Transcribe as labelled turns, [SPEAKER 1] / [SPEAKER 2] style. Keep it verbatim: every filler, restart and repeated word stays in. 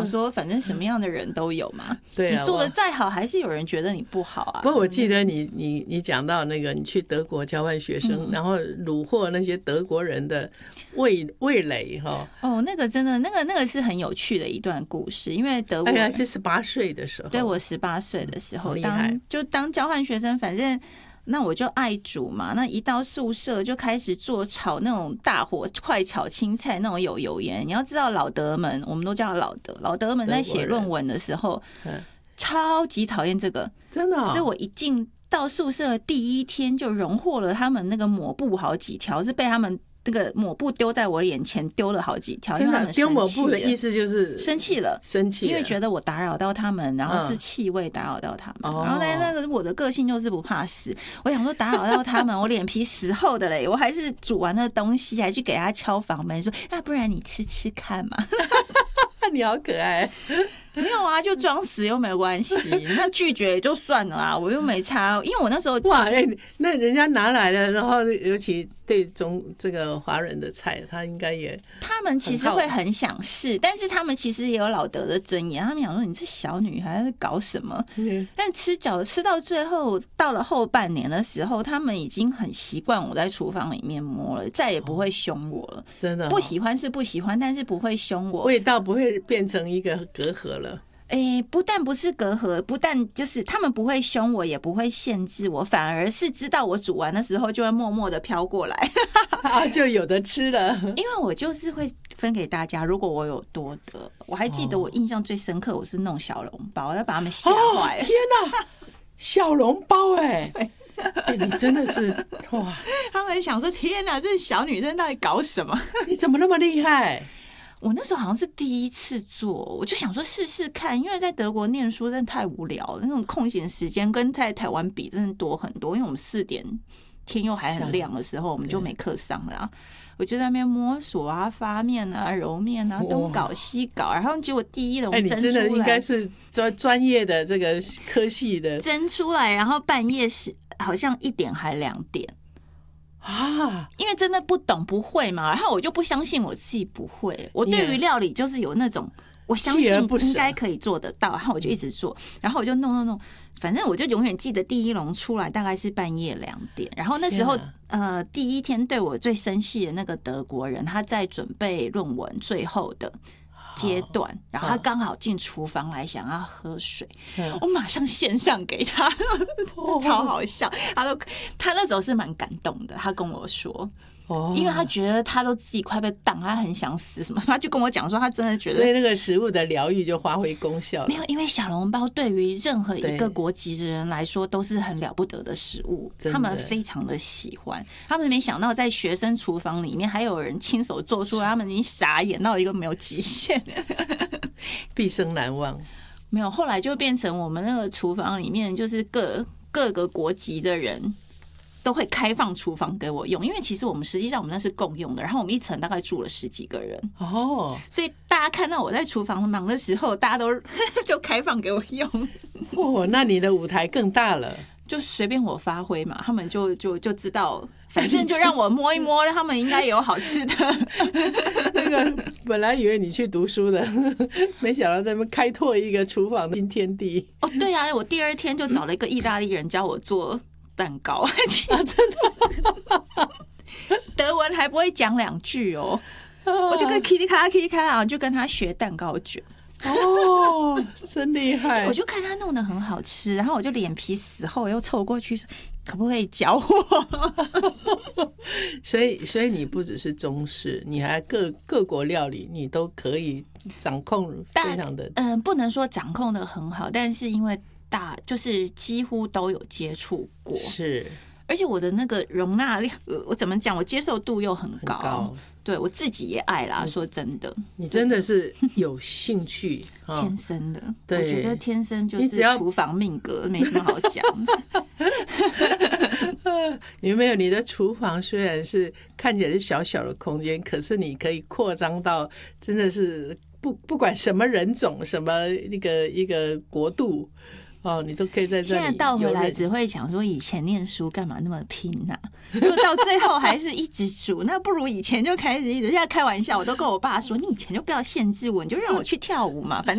[SPEAKER 1] 说反正什么样的人都有嘛。
[SPEAKER 2] 对啊，
[SPEAKER 1] 你做的再好还是有人觉得你不好啊。
[SPEAKER 2] 不过我记得你你你讲到那个你去德国交换学生，嗯、然后虏获那些德国人的味味蕾哈。
[SPEAKER 1] 哦，那个真的那个那个是很有趣的一段故事，因为德国，
[SPEAKER 2] 哎呀，是十八岁的时候，
[SPEAKER 1] 对我十八岁的时候，
[SPEAKER 2] 嗯、
[SPEAKER 1] 当就当交换学生，反正。那我就爱煮嘛，那一到宿舍就开始做炒那种大火快炒青菜，那种有油烟。你要知道老德们，我们都叫老德，老德们在写论文的时候，超级讨厌这个，
[SPEAKER 2] 真的、哦。
[SPEAKER 1] 所以我一进到宿舍第一天就荣获了他们那个抹布好几条，是被他们。那个抹布丢在我脸前，丢了好几条，因为他们
[SPEAKER 2] 丢抹布的意思就是
[SPEAKER 1] 生气了，
[SPEAKER 2] 生气，
[SPEAKER 1] 因为觉得我打扰到他们，然后是气味打扰到他们，嗯、然后但那个我的个性就是不怕死，我想说打扰到他们，我脸皮死厚的嘞，我还是煮完了东西，还去给他敲房门说，那不然你吃吃看嘛。
[SPEAKER 2] 你好可爱。
[SPEAKER 1] 没有啊，就装死又没关系，那拒绝也就算了啊，我又没差，因为我那时候
[SPEAKER 2] 哇，哎、欸，那人家拿来了，然后尤其对中这个华人的菜，他应该也
[SPEAKER 1] 他们其实会很想试，但是他们其实也有老德的尊严，他们想说你这小女孩在搞什么？嗯、但吃饺吃到最后，到了后半年的时候，他们已经很习惯我在厨房里面摸了，再也不会凶我了。
[SPEAKER 2] 真的、哦，
[SPEAKER 1] 不喜欢是不喜欢，但是不会凶我，
[SPEAKER 2] 味道不会变成一个隔阂了。
[SPEAKER 1] 哎、欸，不但不是隔阂，不但就是他们不会凶我，也不会限制我，反而是知道我煮完的时候就会默默的飘过来，
[SPEAKER 2] 啊，就有的吃了。
[SPEAKER 1] 因为我就是会分给大家，如果我有多的，我还记得我印象最深刻，我是弄小笼包，要把他们吓坏、
[SPEAKER 2] 哦。天哪，小笼包哎、欸！欸、你真的是哇！
[SPEAKER 1] 他们想说：“天哪，这小女生到底搞什么？
[SPEAKER 2] 你怎么那么厉害？”
[SPEAKER 1] 我那时候好像是第一次做，我就想说试试看，因为在德国念书真的太无聊了，那种空闲时间跟在台湾比真的多很多。因为我们四点天又还很亮的时候，我们就没课上了啊。我就在那边摸索啊，发面啊，揉面啊，东搞西搞，然后结果第一笼蒸出来，
[SPEAKER 2] 哎、你真的应该是专专业的这个科系的
[SPEAKER 1] 蒸出来，然后半夜是好像一点还两点。啊，因为真的不懂不会嘛，然后我就不相信我自己不会。我对于料理就是有那种我相信应该可以做得到，然后我就一直做，然后我就弄弄弄，反正我就永远记得第一笼出来大概是半夜两点。然后那时候、啊、呃，第一天对我最生气的那个德国人，他在准备论文最后的阶段，然后他刚好进厨房来想要喝水，嗯、我马上献上给他，超好笑。他都他那时候是蛮感动的，他跟我说。哦、因为他觉得他都自己快被当，他很想死什么，他就跟我讲说他真的觉得，
[SPEAKER 2] 所以那个食物的疗愈就发挥功效了。
[SPEAKER 1] 没有，因为小笼包对于任何一个国籍的人来说都是很了不得的食物，他们非常的喜欢。他们没想到在学生厨房里面还有人亲手做出来，他们已经傻眼到一个没有极限，
[SPEAKER 2] 毕生难忘。
[SPEAKER 1] 没有，后来就变成我们那个厨房里面就是各各个国籍的人。都会开放厨房给我用，因为其实我们实际上我们那是共用的，然后我们一层大概住了十几个人哦，所以大家看到我在厨房忙的时候，大家都就开放给我用。
[SPEAKER 2] 哦，那你的舞台更大了，
[SPEAKER 1] 就随便我发挥嘛，他们就就就知道，反正就让我摸一摸，他们应该有好吃的。
[SPEAKER 2] 那个本来以为你去读书的，没想到在那边开拓一个厨房的新天地。
[SPEAKER 1] 哦，对啊，我第二天就找了一个意大利人教我做。蛋糕啊，
[SPEAKER 2] 真的，
[SPEAKER 1] 德文还不会讲两句哦，我就跟 Kitty 卡 Kitty 卡啊，就跟他学蛋糕卷。
[SPEAKER 2] 哦，真厉害！
[SPEAKER 1] 我就看他弄得很好吃，然后我就脸皮死厚，又凑过去说：“可不可以教我？”
[SPEAKER 2] 所以，所以你不只是中式，你还各各国料理，你都可以掌控，非常的
[SPEAKER 1] 嗯、呃，不能说掌控的很好，但是因为。大就是几乎都有接触过，
[SPEAKER 2] 是，
[SPEAKER 1] 而且我的那个容纳量，我怎么讲，我接受度又很高，很高对我自己也爱啦。说真的，
[SPEAKER 2] 你真的是有兴趣，
[SPEAKER 1] 天生的，
[SPEAKER 2] 对，
[SPEAKER 1] 我觉得天生就是厨房命格，没什么好讲。
[SPEAKER 2] 你没有，你的厨房虽然是看起来是小小的空间，可是你可以扩张到真的是不不管什么人种，什么一个一个国度。哦，你都可以在这里。
[SPEAKER 1] 现在倒回来只会想说，以前念书干嘛那么拼呐、啊？就到最后还是一直煮，那不如以前就开始一直。现在开玩笑，我都跟我爸说，你以前就不要限制我，你就让我去跳舞嘛，反正。